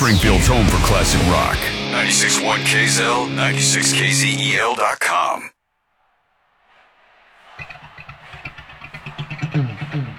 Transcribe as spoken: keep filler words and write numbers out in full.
Springfield's home for classic rock. ninety-six point one K Z L, ninety-six K Z E L dot com. Mm, mm.